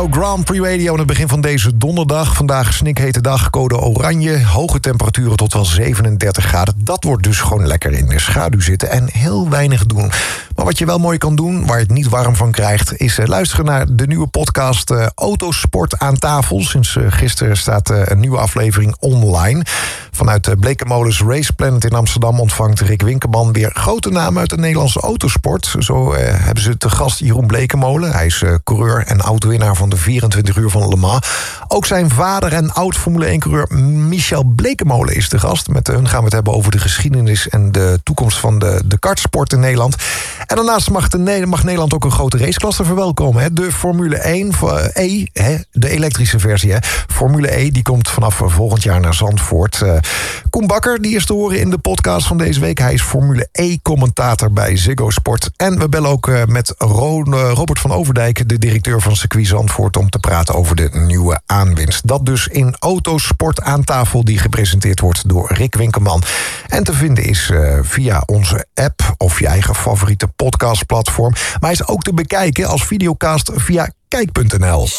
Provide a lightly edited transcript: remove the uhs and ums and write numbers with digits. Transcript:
Grand Prix Radio aan het begin van deze donderdag. Vandaag snikhete dag, code oranje. Hoge temperaturen tot wel 37 graden. Dat wordt dus gewoon lekker in de schaduw zitten en heel weinig doen. Maar wat je wel mooi kan doen, waar je het niet warm van krijgt, is luisteren naar de nieuwe podcast Autosport aan tafel. Sinds gisteren staat een nieuwe aflevering online. Vanuit Blekemolens Race Planet in Amsterdam ontvangt Rick Winkelman weer grote namen uit de Nederlandse autosport. Zo hebben ze te gast Jeroen Blekemolen. Hij is coureur en oudwinnaar van de 24 uur van Le Mans. Ook zijn vader en oud-Formule 1-coureur Michel Blekemolen is de gast. Met hun gaan we het hebben over de geschiedenis en de toekomst van de kartsport in Nederland. En daarnaast mag Nederland ook een grote raceklasse verwelkomen. Hè? De Formule 1 E, de elektrische versie. Hè? Formule E, die komt vanaf volgend jaar naar Zandvoort. Koen Bakker, die is te horen in de podcast van deze week. Hij is Formule E-commentator bij Ziggo Sport. En we bellen ook met Robert van Overdijk, de directeur van circuit Zandvoort, om te praten over de nieuwe aanwinst. Dat dus in Autosport aan tafel, die gepresenteerd wordt door Rick Winkelman. En te vinden is via onze app of je eigen favoriete podcastplatform. Maar hij is ook te bekijken als videocast via kijk.nl.